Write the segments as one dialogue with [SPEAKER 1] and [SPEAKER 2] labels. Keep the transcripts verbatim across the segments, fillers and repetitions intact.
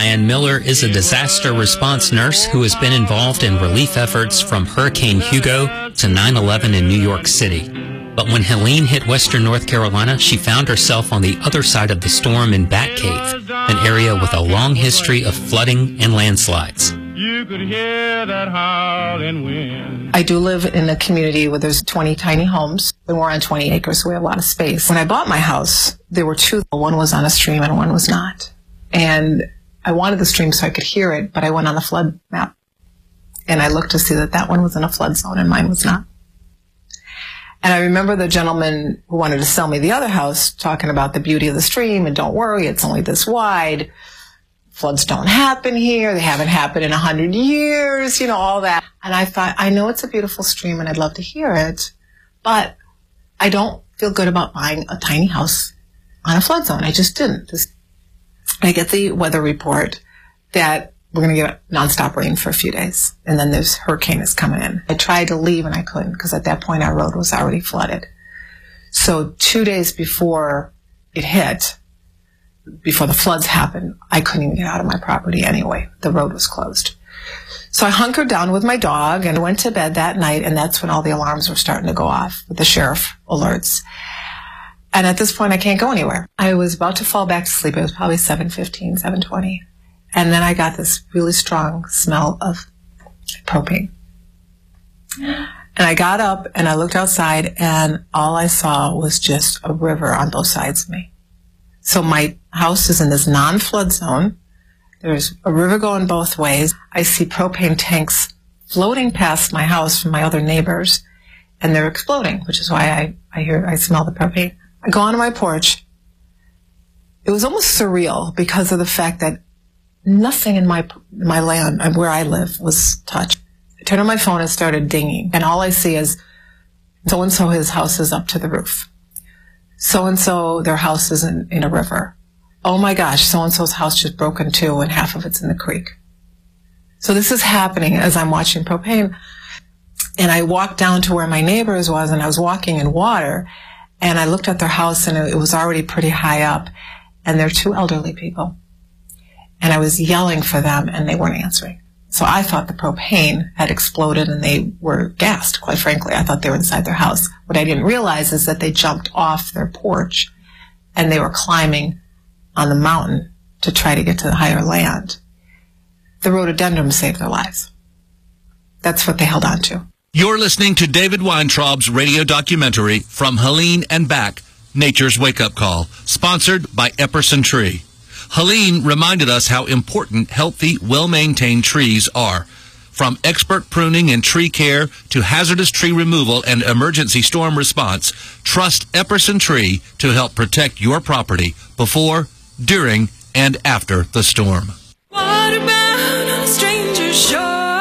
[SPEAKER 1] Diane Miller is a disaster response nurse who has been involved in relief efforts from Hurricane Hugo to nine eleven in New York City. But when Helene hit western North Carolina, she found herself on the other side of the storm in Batcave, an area with a long history of flooding and landslides. You could hear that howling wind.
[SPEAKER 2] I do live in a community where there's twenty tiny homes, and we're on twenty acres, so we have a lot of space. When I bought my house, there were two. One was on a stream and one was not. And I wanted the stream so I could hear it, but I went on the flood map. And I looked to see that that one was in a flood zone and mine was not. And I remember the gentleman who wanted to sell me the other house talking about the beauty of the stream and don't worry, it's only this wide. Floods don't happen here. They haven't happened in a hundred years, you know, all that. And I thought, I know it's a beautiful stream and I'd love to hear it, but I don't feel good about buying a tiny house on a flood zone. I just didn't. This, I get the weather report that we're going to get nonstop rain for a few days, and then this hurricane is coming in. I tried to leave and I couldn't because at that point our road was already flooded. So two days before it hit, before the floods happened, I couldn't even get out of my property anyway. The road was closed. So I hunkered down with my dog and went to bed that night, and that's when all the alarms were starting to go off with the sheriff alerts. And at this point, I can't go anywhere. I was about to fall back to sleep. It was probably seven fifteen, seven twenty. And then I got this really strong smell of propane. And I got up and I looked outside, and all I saw was just a river on both sides of me. So my house is in this non-flood zone. There's a river going both ways. I see propane tanks floating past my house from my other neighbors, and they're exploding, which is why I, I hear, I smell the propane. I go onto my porch. It was almost surreal because of the fact that nothing in my my land, where I live, was touched. I turned on my phone and started dinging, and all I see is so-and-so, his house is up to the roof. So-and-so, their house is in, in a river. Oh my gosh, so-and-so's house just broke in two and half of it's in the creek. So this is happening as I'm watching propane. And I walked down to where my neighbors was, and I was walking in water, and I looked at their house, and it was already pretty high up, and they're two elderly people. And I was yelling for them, and they weren't answering. So I thought the propane had exploded and they were gassed, quite frankly. I thought they were inside their house. What I didn't realize is that they jumped off their porch and they were climbing on the mountain to try to get to the higher land. The rhododendron saved their lives. That's what they held on to.
[SPEAKER 3] You're listening to David Weintraub's radio documentary, From Helene and Back, Nature's Wake-Up Call, sponsored by Epperson Tree. Helene reminded us how important healthy, well-maintained trees are. From expert pruning and tree care to hazardous tree removal and emergency storm response, trust Epperson Tree to help protect your property before, during, and after the storm.
[SPEAKER 4] What about on a stranger's shore,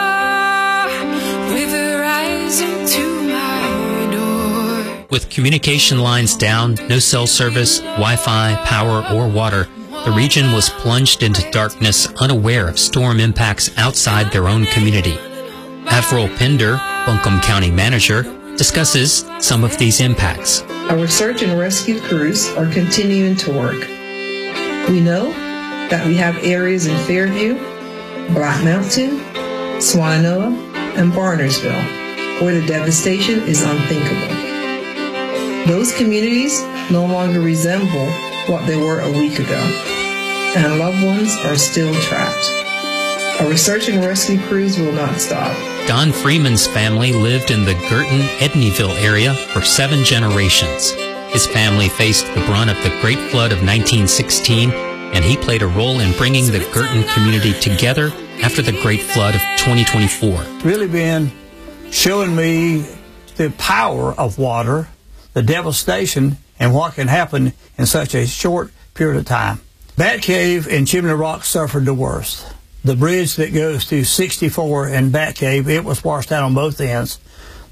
[SPEAKER 4] river rising to my door?
[SPEAKER 1] With communication lines down, no cell service, Wi-Fi, power, or water, the region was plunged into darkness, unaware of storm impacts outside their own community. Avril Pinder, Buncombe County Manager, discusses some of these impacts.
[SPEAKER 5] Our search and rescue crews are continuing to work. We know that we have areas in Fairview, Black Mountain, Swannanoa, and Barnersville where the devastation is unthinkable. Those communities no longer resemble what they were a week ago, and loved ones are still trapped. Our search and rescue crews will not stop.
[SPEAKER 1] Don Freeman's family lived in the Girton-Edneyville area for seven generations. His family faced the brunt of the Great Flood of nineteen sixteen, and he played a role in bringing the Girton community together after the Great Flood of twenty twenty-four.
[SPEAKER 6] It's really been showing me the power of water, the devastation, and what can happen in such a short period of time. Batcave and Chimney Rock suffered the worst. The bridge that goes to sixty-four and Batcave, it was washed out on both ends.